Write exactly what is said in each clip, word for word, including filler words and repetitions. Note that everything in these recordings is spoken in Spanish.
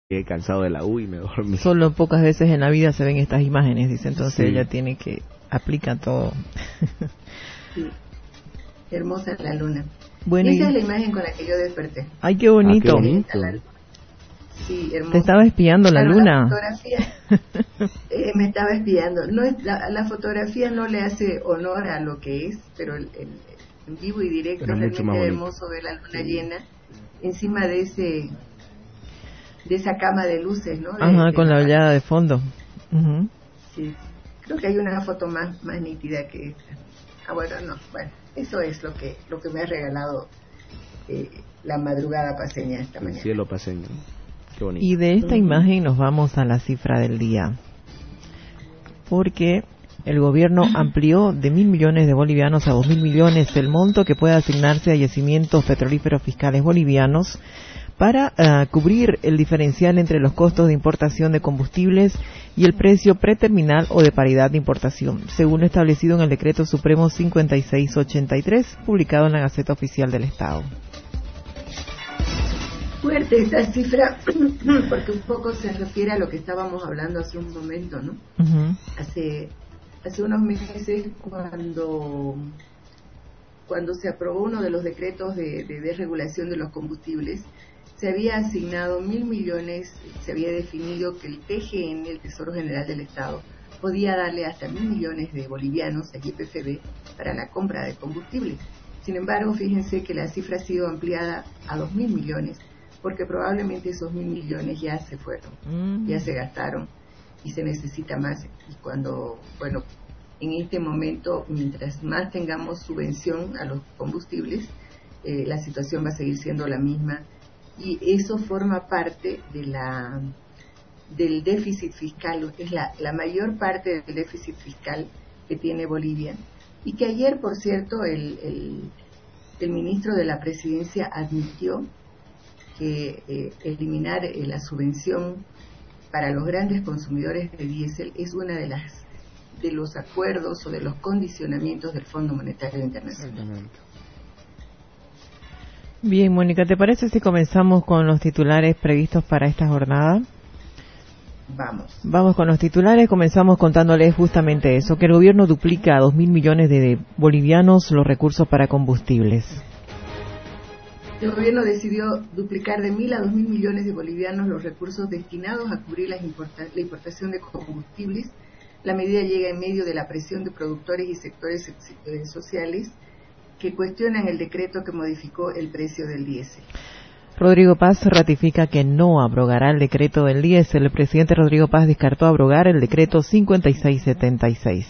Llegué cansado de la U y me dormí. Solo pocas veces en la vida se ven estas imágenes, dice, entonces Sí. ella tiene que aplica todo. Sí, hermosa la luna. Bueno, y esa y... es la imagen con la que yo desperté. Ay, qué bonito. Ah, qué bonito. Sí, hermosa. ¿Te estaba espiando la Claro, luna? La fotografía eh, me estaba espiando. No es, la, la fotografía no le hace honor a lo que es, pero el, el, en vivo y directo Era mucho realmente más bonito. hermoso ver la luna llena encima de ese de esa cama de luces, ¿no? De, Ajá, de con la hollada de fondo. Uh-huh. Sí, creo que hay una foto más más nítida que esta. Ah, bueno, no, bueno, eso es lo que lo que me ha regalado eh, la madrugada paseña esta El mañana. cielo paseño. Qué bonito. Y de esta Uh-huh. imagen nos vamos a la cifra del día, porque el gobierno amplió de mil millones de bolivianos a dos mil millones el monto que puede asignarse a yacimientos petrolíferos fiscales bolivianos para uh, cubrir el diferencial entre los costos de importación de combustibles y el precio preterminal o de paridad de importación, según lo establecido en el Decreto Supremo cincuenta y seis ochenta y tres, publicado en la Gaceta Oficial del Estado. Fuerte esta cifra, porque un poco se refiere a lo que estábamos hablando hace un momento, ¿no? Uh-huh. Hace hace unos meses cuando cuando se aprobó uno de los decretos de, de desregulación de los combustibles, se había asignado mil millones, se había definido que el T G N, el Tesoro General del Estado, podía darle hasta mil millones de bolivianos a Y P F B para la compra de combustible. Sin embargo, fíjense que la cifra ha sido ampliada a dos mil millones, porque probablemente esos mil millones ya se fueron, mm. ya se gastaron y se necesita más. Y cuando, bueno, en este momento, mientras más tengamos subvención a los combustibles, eh, la situación va a seguir siendo la misma. Y eso forma parte de la del déficit fiscal, es la, la mayor parte del déficit fiscal que tiene Bolivia. Y que ayer, por cierto, el, el, el ministro de la Presidencia admitió que eh, eliminar eh, la subvención para los grandes consumidores de diésel es una de las de los acuerdos o de los condicionamientos del Fondo Monetario Internacional. Bien, Mónica, ¿te parece si comenzamos con los titulares previstos para esta jornada? Vamos. Vamos con los titulares, comenzamos contándoles justamente eso, que el gobierno duplica a dos mil millones de bolivianos los recursos para combustibles. El gobierno decidió duplicar de mil a dos mil millones de bolivianos los recursos destinados a cubrir las importa- la importación de combustibles. La medida llega en medio de la presión de productores y sectores eh, sociales que cuestionan el decreto que modificó el precio del diésel. Rodrigo Paz ratifica que no abrogará el decreto del diésel. El presidente Rodrigo Paz descartó abrogar el decreto cincuenta y seis setenta y seis.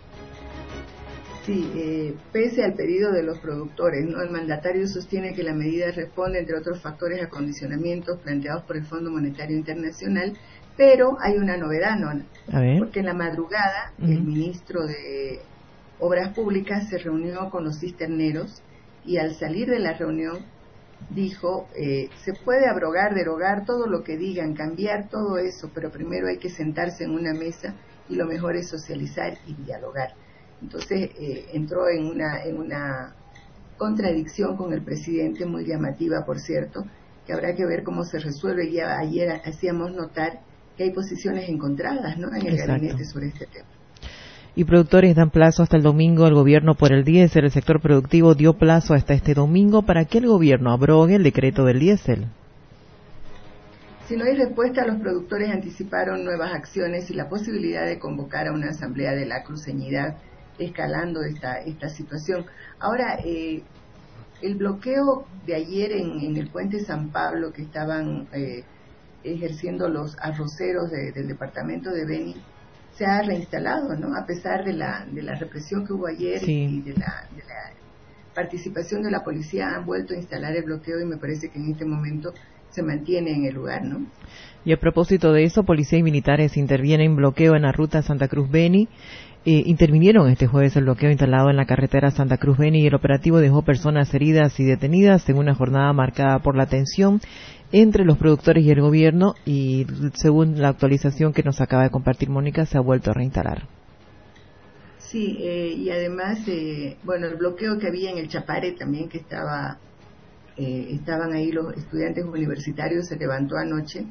Sí, eh, pese al pedido de los productores, ¿no? El mandatario sostiene que la medida responde, entre otros factores, a condicionamientos planteados por el Fondo Monetario Internacional, pero hay una novedad, ¿no? A ver. Porque en la madrugada uh-huh. el ministro de Obras Públicas se reunió con los cisterneros y al salir de la reunión dijo, eh, se puede abrogar, derogar, todo lo que digan, cambiar todo eso, pero primero hay que sentarse en una mesa y lo mejor es socializar y dialogar. Entonces eh, entró en una, en una contradicción con el presidente, muy llamativa, por cierto, que habrá que ver cómo se resuelve. Ya ayer hacíamos notar que hay posiciones encontradas, ¿no?, en el Exacto. gabinete sobre este tema. Y productores dan plazo hasta el domingo al gobierno por el diésel. El sector productivo dio plazo hasta este domingo para que el gobierno abrogue el decreto del diésel. Si no hay respuesta, los productores anticiparon nuevas acciones y la posibilidad de convocar a una asamblea de la cruceñidad, escalando esta esta situación. Ahora, eh, el bloqueo de ayer en, en el puente San Pablo que estaban eh, ejerciendo los arroceros de, del departamento de Beni, se ha reinstalado, ¿no? A pesar de la de la represión que hubo ayer sí. y de la, de la participación de la policía, han vuelto a instalar el bloqueo y me parece que en este momento se mantiene en el lugar, ¿no? Y a propósito de eso, policía y militares intervienen en bloqueo en la ruta Santa Cruz-Beni. Eh, intervinieron este jueves el bloqueo instalado en la carretera Santa Cruz-Beni y el operativo dejó personas heridas y detenidas en una jornada marcada por la tensión entre los productores y el gobierno, y según la actualización que nos acaba de compartir Mónica, se ha vuelto a reinstalar. Sí, eh, y además, eh, bueno, el bloqueo que había en el Chapare también, que estaba eh, estaban ahí los estudiantes universitarios, se levantó anoche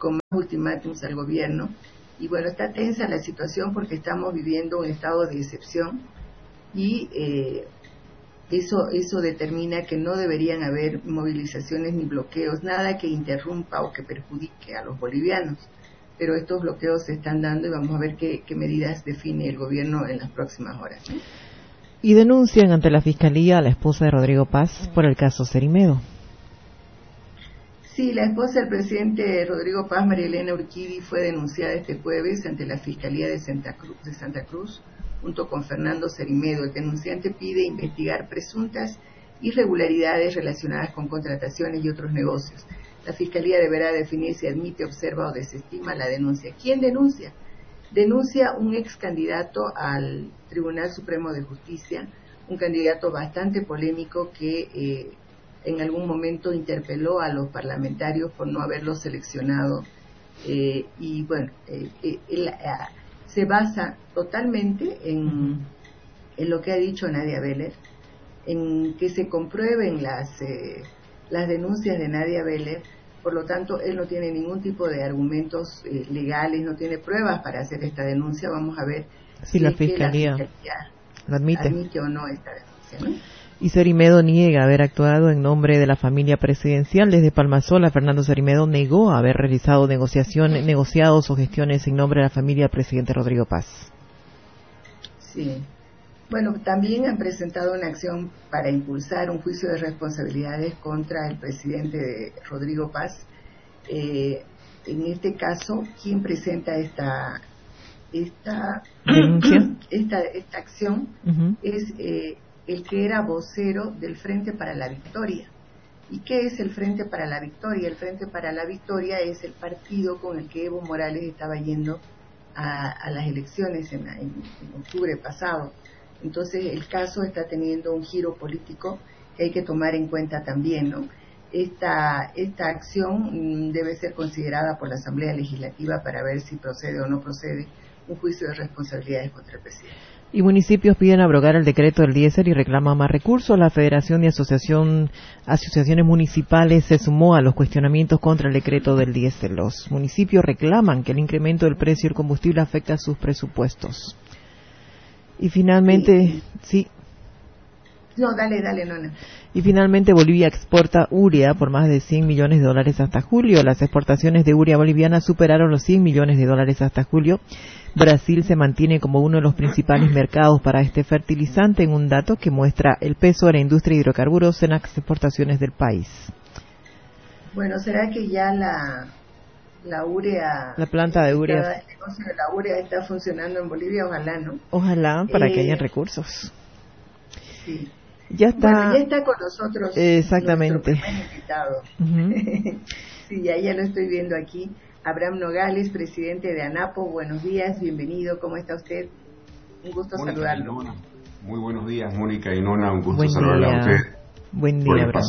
con más ultimátums al gobierno. Y bueno, está tensa la situación porque estamos viviendo un estado de excepción y eh, eso, eso determina que no deberían haber movilizaciones ni bloqueos, nada que interrumpa o que perjudique a los bolivianos. Pero estos bloqueos se están dando y vamos a ver qué, qué medidas define el gobierno en las próximas horas, ¿no? Y denuncian ante la Fiscalía a la esposa de Rodrigo Paz por el caso Cerimedo. Sí, la esposa del presidente Rodrigo Paz, María Elena Urquidi, fue denunciada este jueves ante la Fiscalía de Santa Cruz, de Santa Cruz junto con Fernando Cerimedo. El denunciante pide investigar presuntas irregularidades relacionadas con contrataciones y otros negocios. La Fiscalía deberá definir si admite, observa o desestima la denuncia. ¿Quién denuncia? Denuncia un ex candidato al Tribunal Supremo de Justicia, un candidato bastante polémico que eh, en algún momento interpeló a los parlamentarios por no haberlos seleccionado. Eh, y bueno, eh, eh, él, eh, se basa totalmente en, en lo que ha dicho Nadia Beller, en que se comprueben las... Eh, las denuncias de Nadia Beller, por lo tanto, él no tiene ningún tipo de argumentos eh, legales, no tiene pruebas para hacer esta denuncia. Vamos a ver si, si la, fiscalía la Fiscalía lo admite. admite o no esta denuncia, ¿no? Y Cerimedo niega haber actuado en nombre de la familia presidencial. Desde Palmasola, Fernando Cerimedo negó haber realizado negociaciones, negociados o gestiones en nombre de la familia del presidente Rodrigo Paz. Sí. Bueno, también han presentado una acción para impulsar un juicio de responsabilidades contra el presidente de Rodrigo Paz. Eh, en este caso, ¿quién presenta esta esta denuncia? Esta, esta acción uh-huh. es eh, el que era vocero del Frente para la Victoria. ¿Y qué es el Frente para la Victoria? El Frente para la Victoria es el partido con el que Evo Morales estaba yendo a, a las elecciones en, en, en octubre pasado. Entonces el caso está teniendo un giro político que hay que tomar en cuenta también, ¿no? Esta, esta acción mmm, debe ser considerada por la Asamblea Legislativa para ver si procede o no procede un juicio de responsabilidades contra el presidente. Y municipios piden abrogar el decreto del diésel y reclaman más recursos. La Federación y Asociación Asociaciones Municipales se sumó a los cuestionamientos contra el decreto del diésel. Los municipios reclaman que el incremento del precio del combustible afecta a sus presupuestos. Y finalmente, sí. No, dale, dale, Nona. Y finalmente Bolivia exporta urea por más de cien millones de dólares hasta julio. Las exportaciones de urea boliviana superaron los cien millones de dólares hasta julio. Brasil se mantiene como uno de los principales mercados para este fertilizante, en un dato que muestra el peso de la industria de hidrocarburos en las exportaciones del país. Bueno, ¿será que ya la... la urea, la planta de urea, el negocio de la urea está funcionando en Bolivia? Ojalá, ¿no? Ojalá, para eh, que haya recursos. Sí. Ya está. Bueno, ya está con nosotros. Exactamente. Nuestro primer invitado. Uh-huh. Sí, ya, ya lo estoy viendo aquí. Abraham Nogales, presidente de ANAPO. Buenos días, bienvenido. ¿Cómo está usted? Un gusto Mónica saludarlo. Nona. Muy buenos días, Mónica y Nona. Un gusto Buen saludarla día. a usted. Buen día, Abraham.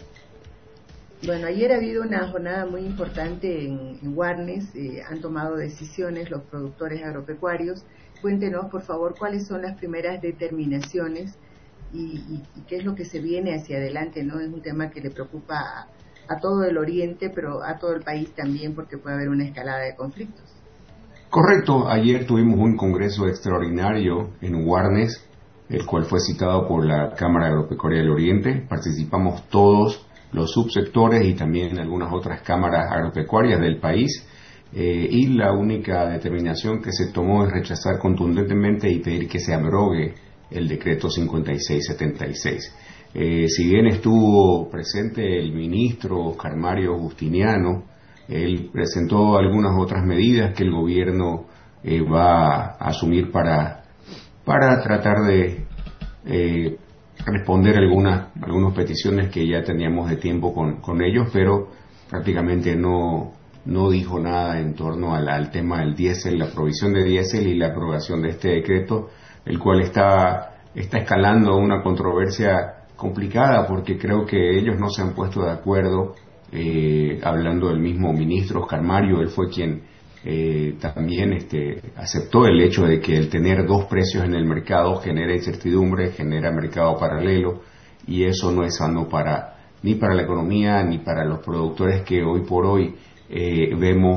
Bueno, ayer ha habido una jornada muy importante en, en Warnes. Eh, han tomado decisiones los productores agropecuarios. Cuéntenos, por favor, cuáles son las primeras determinaciones y, y, y qué es lo que se viene hacia adelante, ¿no? Es un tema que le preocupa a, a todo el Oriente, pero a todo el país también, porque puede haber una escalada de conflictos. Correcto. Ayer tuvimos un congreso extraordinario en Warnes, el cual fue citado por la Cámara Agropecuaria del Oriente. Participamos todos los subsectores y también algunas otras cámaras agropecuarias del país, eh, y la única determinación que se tomó es rechazar contundentemente y pedir que se abrogue el decreto cincuenta y seis setenta y seis. Eh, si bien estuvo presente el ministro Oscar Mario Justiniano, él presentó algunas otras medidas que el gobierno eh, va a asumir para, para tratar de eh, responder algunas algunas peticiones que ya teníamos de tiempo con, con ellos, pero prácticamente no, no dijo nada en torno al, al tema del diésel, la provisión de diésel y la aprobación de este decreto, el cual está, está escalando una controversia complicada porque creo que ellos no se han puesto de acuerdo. Eh, hablando del mismo ministro Oscar Mario, él fue quien eh, también este, aceptó el hecho de que el tener dos precios en el mercado genera incertidumbre, genera mercado paralelo, y eso no es sano para ni para la economía ni para los productores que hoy por hoy eh, vemos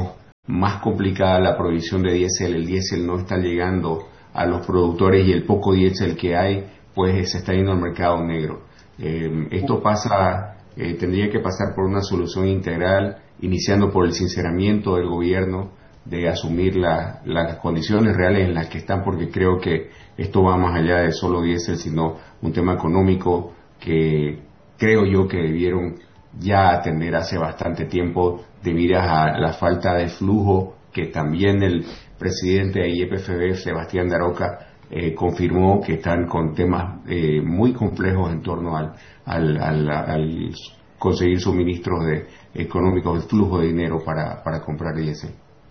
más complicada la provisión de diésel, el diésel no está llegando a los productores y el poco diésel que hay, pues se está yendo al mercado negro. Eh, esto pasa, eh, tendría que pasar por una solución integral, iniciando por el sinceramiento del gobierno de asumir la, las condiciones reales en las que están, porque creo que esto va más allá de solo diésel, sino un tema económico que creo yo que debieron ya atender hace bastante tiempo, debido a la falta de flujo que también el presidente de I E P F B, Sebastián Daroca, eh, confirmó que están con temas eh, muy complejos en torno al, al, al, al conseguir suministros de, económicos, el flujo de dinero para, para comprar diésel.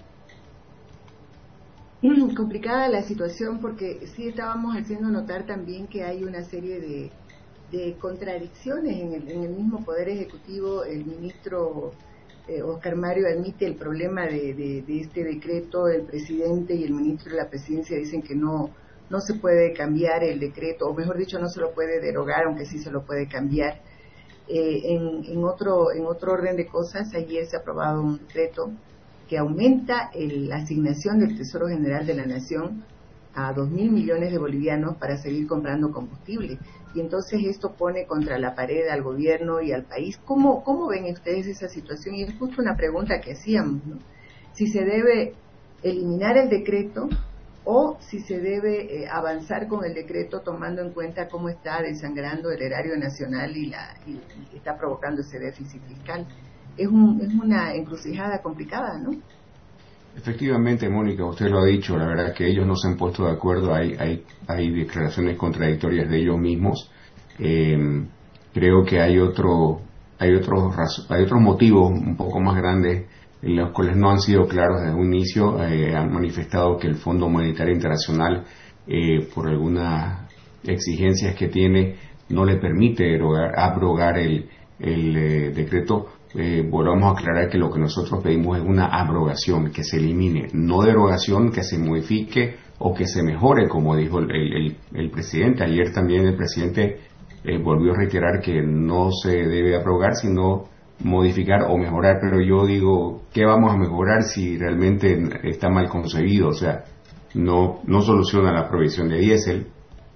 Complicada la situación porque sí estábamos haciendo notar también que hay una serie de, de contradicciones en el, en el mismo Poder Ejecutivo. El ministro eh, Oscar Mario admite el problema de, de, de este decreto. El presidente y el ministro de la Presidencia dicen que no, no se puede cambiar el decreto, o mejor dicho, no se lo puede derogar, aunque sí se lo puede cambiar. Eh, en, en, otro, en otro orden de cosas, ayer se ha aprobado un decreto que aumenta el, la asignación del Tesoro General de la Nación a dos mil millones de bolivianos para seguir comprando combustible. Y entonces esto pone contra la pared al gobierno y al país. ¿Cómo, cómo ven ustedes esa situación? Y es justo una pregunta que hacíamos, ¿no? Si se debe eliminar el decreto o si se debe eh, avanzar con el decreto tomando en cuenta cómo está desangrando el erario nacional y, la, y, y está provocando ese déficit fiscal. Es, un, es una encrucijada complicada, ¿no? Efectivamente, Mónica, usted lo ha dicho, la verdad que ellos no se han puesto de acuerdo, hay, hay, hay declaraciones contradictorias de ellos mismos. Eh, creo que hay otro, hay otros, hay otros motivos un poco más grandes, en los cuales no han sido claros desde un inicio. Eh, han manifestado que el Fondo Monetario Internacional, eh, por algunas exigencias que tiene, no le permite derogar, abrogar el, el eh, decreto. Eh, volvamos a aclarar que lo que nosotros pedimos es una abrogación, que se elimine, no derogación, que se modifique o que se mejore, como dijo el, el, el presidente. Ayer también el presidente eh, volvió a reiterar que no se debe abrogar, sino modificar o mejorar, pero yo digo, ¿qué vamos a mejorar si realmente está mal concebido? O sea, no, no soluciona la provisión de diésel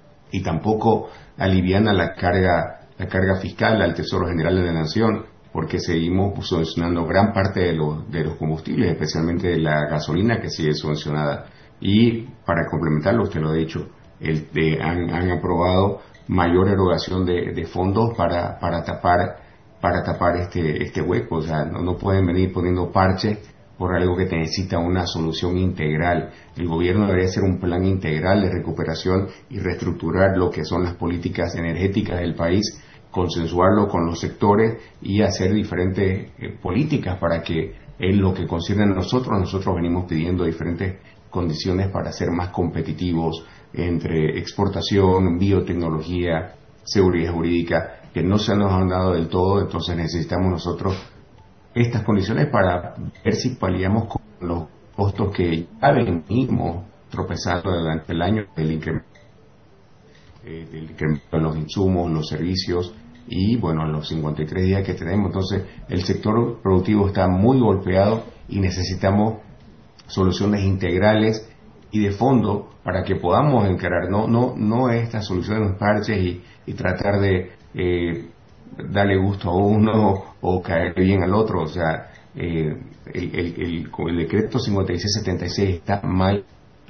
y tampoco aliviana la carga, la carga fiscal al Tesoro General de la Nación, porque seguimos subvencionando gran parte de los, de los combustibles, especialmente de la gasolina, que sigue subvencionada. Y para complementarlo, usted lo ha dicho, el, de, han, han aprobado mayor erogación de, de fondos para, para tapar para tapar este, este hueco. O sea, no, no pueden venir poniendo parches por algo que necesita una solución integral. El gobierno debería hacer un plan integral de recuperación y reestructurar lo que son las políticas energéticas del país, consensuarlo con los sectores y hacer diferentes eh, políticas para que en lo que concierne a nosotros, nosotros venimos pidiendo diferentes condiciones para ser más competitivos entre exportación, biotecnología, seguridad jurídica, que no se nos han dado del todo. Entonces necesitamos nosotros estas condiciones para ver si paliamos con los costos que ya venimos tropezando durante el año del incremento, eh, del incremento en los insumos, los servicios y bueno, los cincuenta y tres días que tenemos. Entonces el sector productivo está muy golpeado y necesitamos soluciones integrales y de fondo para que podamos encarar, no no no estas soluciones parches y, y tratar de eh, darle gusto a uno o caer bien al otro. O sea, eh, el, el, el, con el decreto cincuenta y seis setenta y seis está mal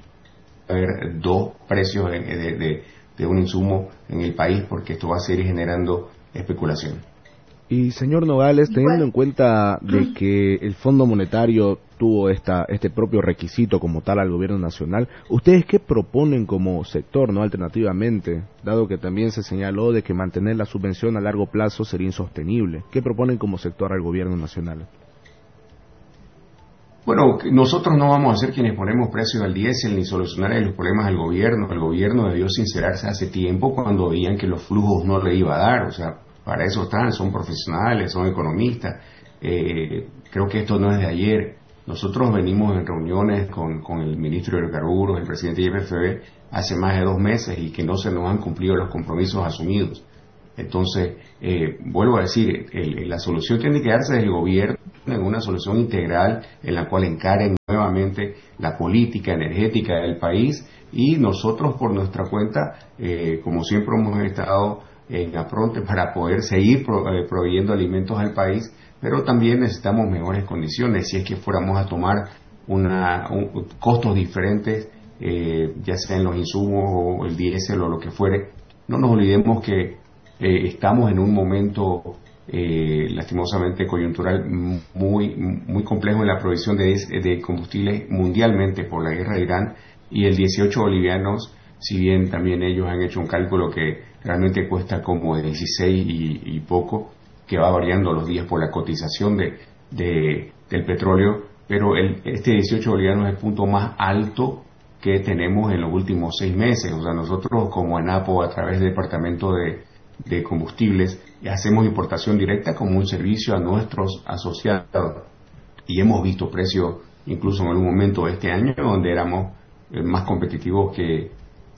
haber dos precios de, de, de, de un insumo en el país, porque esto va a seguir generando especulación. Y señor Nogales, teniendo en cuenta de que el Fondo Monetario tuvo esta, este propio requisito como tal al gobierno nacional, ¿ustedes qué proponen como sector, no alternativamente, dado que también se señaló de que mantener la subvención a largo plazo sería insostenible? ¿Qué proponen como sector al gobierno nacional? Bueno, nosotros no vamos a ser quienes ponemos precios al diésel ni solucionar los problemas del gobierno. El gobierno debió sincerarse hace tiempo cuando veían que los flujos no le iba a dar. O sea, para eso están, son profesionales, son economistas. Eh, creo que esto no es de ayer. Nosotros venimos en reuniones con, con el ministro de Hidrocarburos, el presidente de I E P F B, hace más de dos meses y que no se nos han cumplido los compromisos asumidos. Entonces, eh, vuelvo a decir, el, la solución tiene que darse del gobierno en una solución integral en la cual encaren nuevamente la política energética del país, y nosotros por nuestra cuenta, eh, como siempre hemos estado en apronte para poder seguir pro, eh, proveyendo alimentos al país, pero también necesitamos mejores condiciones si es que fuéramos a tomar una, un, costos diferentes, eh, ya sea en los insumos o el diésel o lo que fuere. No nos olvidemos que eh, estamos en un momento eh, lastimosamente coyuntural muy muy complejo en la provisión de, de combustibles mundialmente por la guerra de Irán, y el dieciocho bolivianos, si bien también ellos han hecho un cálculo que realmente cuesta como de dieciséis y, y poco, que va variando los días por la cotización de, de del petróleo, pero el, este dieciocho bolivianos es el punto más alto que tenemos en los últimos seis meses. O sea, nosotros como ANAPO, a través del Departamento de, de Combustibles, hacemos importación directa como un servicio a nuestros asociados, y hemos visto precios incluso en algún momento de este año donde éramos más competitivos que,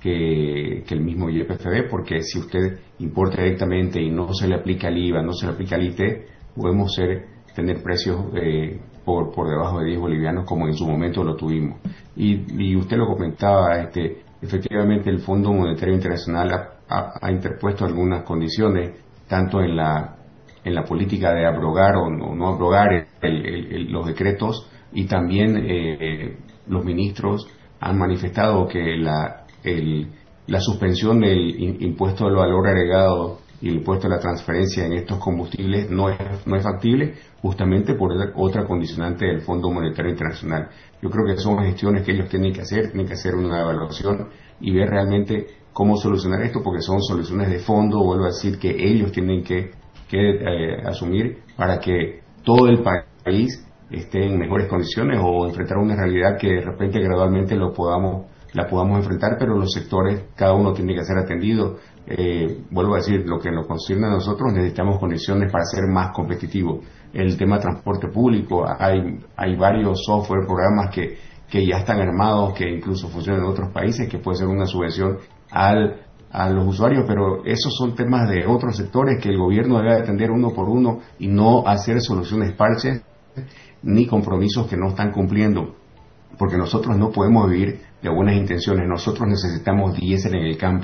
que, que el mismo Y P F B, porque si usted importa directamente y no se le aplica el I V A, no se le aplica el I T E, podemos ser, tener precios eh, por, por debajo de diez bolivianos, como en su momento lo tuvimos. Y, y usted lo comentaba, este, efectivamente el Fondo Monetario Internacional ha, ha, ha interpuesto algunas condiciones, tanto en la, en la política de abrogar o no, no abrogar el, el, el, los decretos, y también eh, los ministros han manifestado que la, el, la suspensión del impuesto al valor agregado y el impuesto a la transferencia en estos combustibles no es, no es factible, justamente por otra condicionante del Fondo Monetario Internacional. Yo creo que son gestiones que ellos tienen que hacer, tienen que hacer una evaluación y ver realmente cómo solucionar esto, porque son soluciones de fondo, vuelvo a decir, que ellos tienen que, que eh, asumir para que todo el país esté en mejores condiciones, o enfrentar una realidad que de repente gradualmente lo podamos la podamos enfrentar, pero los sectores, cada uno tiene que ser atendido. Eh, vuelvo a decir, lo que nos concierne a nosotros, necesitamos condiciones para ser más competitivos. El tema de transporte público, hay hay varios software, programas que, que ya están armados, que incluso funcionan en otros países, que puede ser una subvención al a los usuarios, pero esos son temas de otros sectores que el gobierno debe atender uno por uno y no hacer soluciones parches ni compromisos que no están cumpliendo, porque nosotros no podemos vivir de buenas intenciones, nosotros necesitamos diésel en el campo.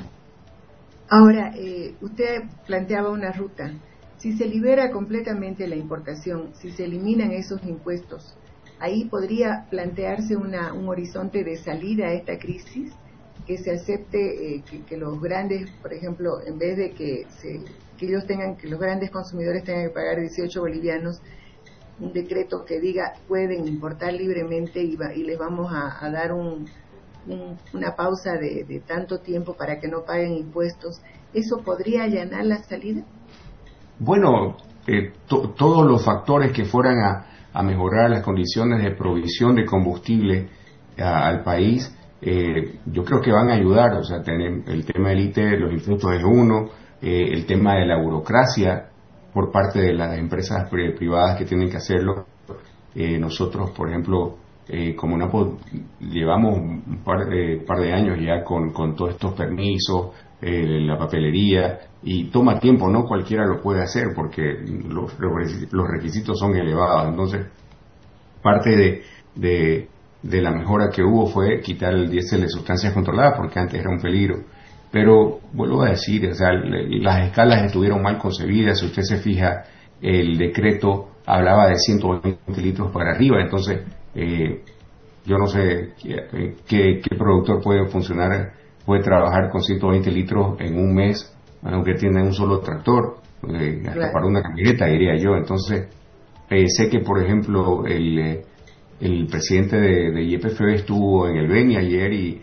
Ahora, eh, usted planteaba una ruta. Si se libera completamente la importación, si se eliminan esos impuestos, ahí podría plantearse una, un horizonte de salida a esta crisis, que se acepte eh, que, que los grandes, por ejemplo, en vez de que, se, que ellos tengan, que los grandes consumidores tengan que pagar dieciocho bolivianos, un decreto que diga pueden importar libremente y, va, y les vamos a, a dar un, un, una pausa de, de tanto tiempo para que no paguen impuestos. ¿Eso podría allanar la salida? Bueno, eh, to, todos los factores que fueran a, a mejorar las condiciones de provisión de combustible a, al país, eh, yo creo que van a ayudar. O sea, tener el tema del I T E, los impuestos es uno, eh, el tema de la burocracia por parte de las empresas privadas que tienen que hacerlo. Eh, nosotros, por ejemplo, eh, como NAPO, llevamos un par, eh, par de años ya con, con todos estos permisos, eh, la papelería, y toma tiempo, no cualquiera lo puede hacer porque los, los requisitos son elevados. Entonces, parte de, de, de la mejora que hubo fue quitar el diésel de sustancias controladas, porque antes era un peligro. Pero vuelvo a decir, o sea, las escalas estuvieron mal concebidas. Si usted se fija, el decreto hablaba de ciento veinte litros para arriba. Entonces, eh, yo no sé qué, qué, qué productor puede funcionar, puede trabajar con ciento veinte litros en un mes, aunque tiene un solo tractor, eh, hasta claro, para una camioneta, diría yo. Entonces, eh, sé que, por ejemplo, el, el presidente de, de Y P F B estuvo en el Beni ayer y,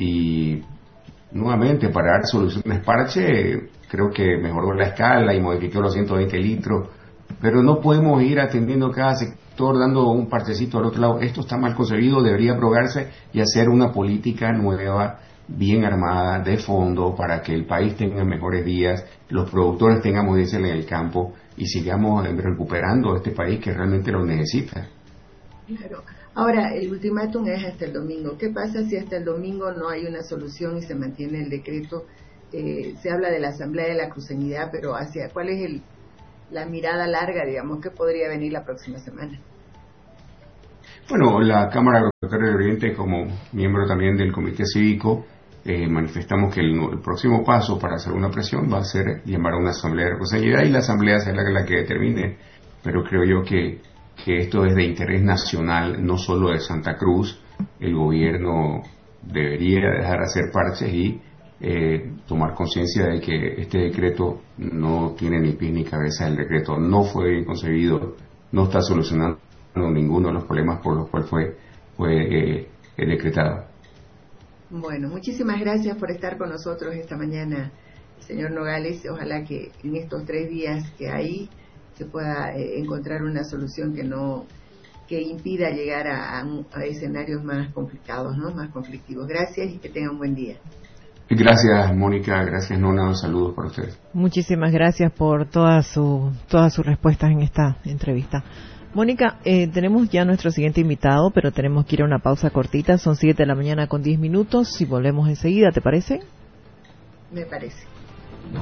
y nuevamente, para dar soluciones parche, creo que mejoró la escala y modificó los ciento veinte litros, pero no podemos ir atendiendo cada sector dando un parchecito al otro lado. Esto está mal concebido, debería abrogarse y hacer una política nueva, bien armada, de fondo, para que el país tenga mejores días, los productores tengamos diésel en el campo y sigamos recuperando este país que realmente lo necesita. Claro. Ahora, el ultimátum es hasta el domingo. ¿Qué pasa si hasta el domingo no hay una solución y se mantiene el decreto? Eh, se habla de la Asamblea de la Cruceñidad, pero hacia ¿cuál es el, la mirada larga, digamos, que podría venir la próxima semana? Bueno, la Cámara Agropecuaria del Oriente, como miembro también del Comité Cívico, eh, manifestamos que el, el próximo paso para hacer una presión va a ser llamar a una asamblea de responsabilidad y la asamblea será la, la que determine. Pero creo yo que, que esto es de interés nacional, no solo de Santa Cruz. El gobierno debería dejar hacer parches y eh, tomar conciencia de que este decreto no tiene ni pies ni cabeza. El decreto no fue bien concebido, no está solucionando ninguno de los problemas por los cuales fue, fue eh, decretado. Bueno, muchísimas gracias por estar con nosotros esta mañana, señor Nogales. Ojalá que en estos tres días que hay se pueda eh, encontrar una solución que no que impida llegar a, a, a escenarios más complicados, ¿no? Más conflictivos. Gracias y que tengan un buen día. Gracias, Mónica. Gracias, Nona. Saludos para ustedes. Muchísimas gracias por todas su, todas sus respuestas en esta entrevista. Mónica, eh, tenemos ya nuestro siguiente invitado, pero tenemos que ir a una pausa cortita. Son siete de la mañana con diez minutos. Si volvemos enseguida, ¿te parece? Me parece.